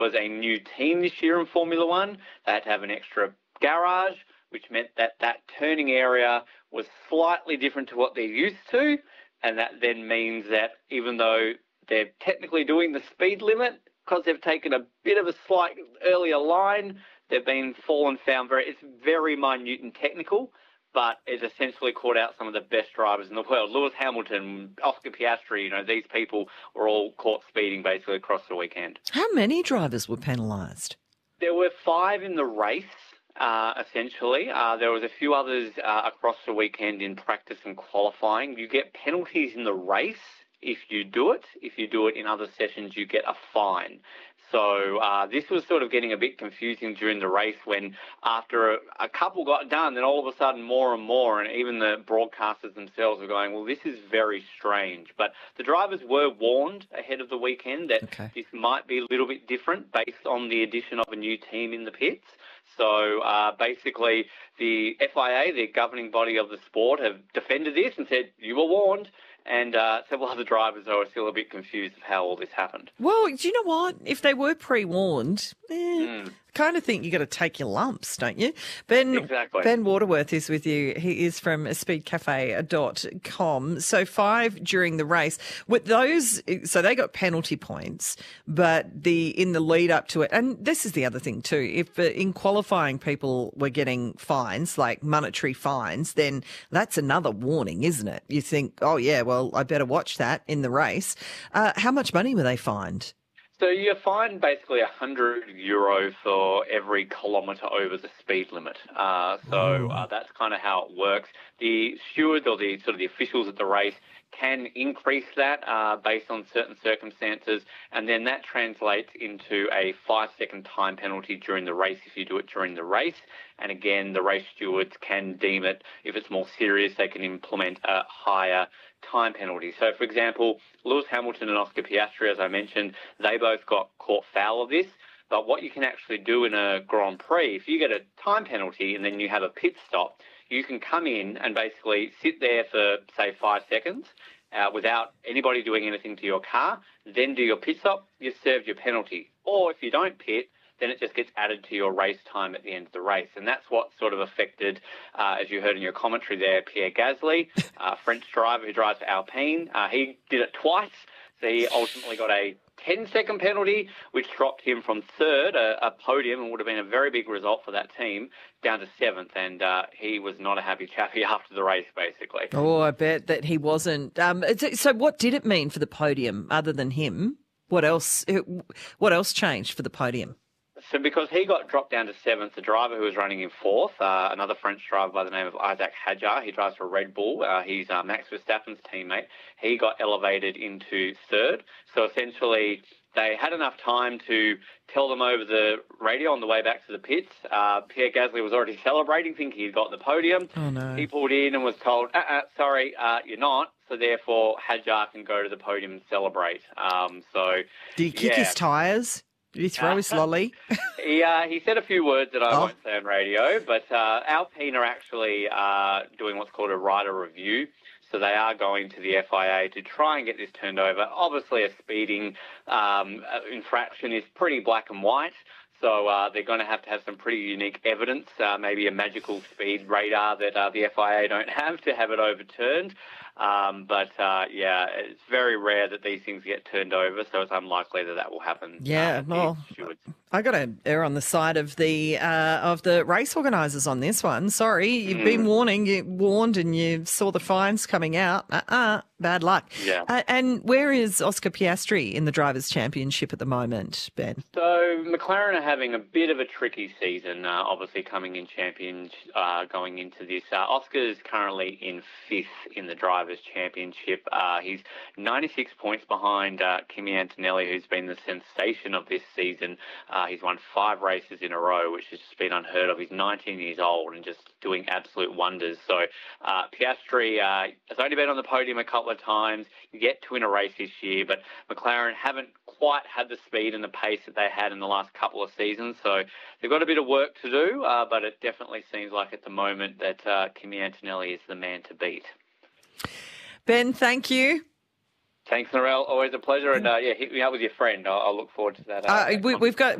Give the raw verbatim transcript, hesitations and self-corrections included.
was a new team this year in Formula One. They had to have an extra garage, which meant that that turning area was slightly different to what they're used to. And that then means that even though they're technically doing the speed limit, because they've taken a bit of a slight earlier line, they've been fallen found very, it's very minute and technical, but it's essentially caught out some of the best drivers in the world. Lewis Hamilton, Oscar Piastri, you know, these people were all caught speeding basically across the weekend. How many drivers were penalised? There were five in the race, uh, essentially. Uh, there was a few others uh, across the weekend in practice and qualifying. You get penalties in the race if you do it. If you do it in other sessions, you get a fine. So uh, this was sort of getting a bit confusing during the race when after a, a couple got done, then all of a sudden more and more, and even the broadcasters themselves were going, well, this is very strange. But the drivers were warned ahead of the weekend that okay. this might be a little bit different based on the addition of a new team in the pits. So uh, basically the F I A, the governing body of the sport, have defended this and said, you were warned. And uh, several other drivers are still a bit confused of how all this happened. Well, do you know what? If they were pre-warned, eh, mm. I kind of think you got to take your lumps, don't you? Ben, exactly. Ben Waterworth is with you. He is from speed cafe dot com. So five during the race. With those, so they got penalty points, but the in the lead up to it, and this is the other thing too, if uh, in qualifying people were getting fines, like monetary fines, then that's another warning, isn't it? You think, oh yeah, well, I better watch that in the race. Uh, how much money were they fined? So you're fined basically one hundred euro for every kilometre over the speed limit. Uh, so uh, that's kind of how it works. The stewards or the sort of the officials at the race can increase that uh, based on certain circumstances, and then that translates into a five-second time penalty during the race if you do it during the race. And again, the race stewards can deem it, if it's more serious, they can implement a higher time penalty. So, for example, Lewis Hamilton and Oscar Piastri, as I mentioned, they both got caught foul of this. But what you can actually do in a Grand Prix, if you get a time penalty and then you have a pit stop, you can come in and basically sit there for, say, five seconds uh, without anybody doing anything to your car, then do your pit stop, you've served your penalty. Or if you don't pit, then it just gets added to your race time at the end of the race. And that's what sort of affected, uh, as you heard in your commentary there, Pierre Gasly, a French driver who drives for Alpine. Uh, he did it twice, so he ultimately got a ten-second penalty, which dropped him from third, a, a podium, and would have been a very big result for that team, down to seventh. And uh, he was not a happy chappy after the race, basically. Oh, I bet that he wasn't. Um, so what did it mean for the podium other than him? What else, what else changed for the podium? So because he got dropped down to seventh, the driver who was running in fourth, uh, another French driver by the name of Isaac Hadjar, he drives for Red Bull, uh, he's uh, Max Verstappen's teammate, he got elevated into third. So essentially they had enough time to tell them over the radio on the way back to the pits. Uh, Pierre Gasly was already celebrating, thinking he'd got the podium. Oh, no. He pulled in and was told, uh-uh, sorry, uh, you're not. So therefore, Hadjar can go to the podium and celebrate. Um, so Did he kick yeah. his tyres? Did he throw his lolly? he, uh, he said a few words that I oh. won't say on radio, but uh, Alpine are actually uh, doing what's called a rider review. So they are going to the F I A to try and get this turned over. Obviously, a speeding um, infraction is pretty black and white. So uh, they're going to have to have some pretty unique evidence, uh, maybe a magical speed radar that uh, the F I A don't have to have it overturned. Um, but, uh, yeah, it's very rare that these things get turned over, so it's unlikely that that will happen. Yeah, uh, well, I got to err on the side of the uh, of the race organisers on this one. Sorry, you've mm. been warning, you warned and you saw the fines coming out. Uh-uh, bad luck. Yeah. Uh, and where is Oscar Piastri in the Drivers' Championship at the moment, Ben? So McLaren are having a bit of a tricky season, uh, obviously coming in champions uh, going into this. Uh, Oscar's currently in fifth in the Drivers' Championship. Uh, he's ninety-six points behind uh, Kimi Antonelli, who's been the sensation of this season. Uh, he's won five races in a row, which has just been unheard of. He's nineteen years old and just doing absolute wonders. So uh, Piastri uh, has only been on the podium a couple of times, yet to win a race this year, but McLaren haven't quite had the speed and the pace that they had in the last couple of seasons. So they've got a bit of work to do, uh, but it definitely seems like at the moment that uh, Kimi Antonelli is the man to beat. Ben, thank you. Thanks, Narelle. Always a pleasure. And uh, yeah, hit me up with your friend. I'll, I'll look forward to that. Uh, Uh, we, we've got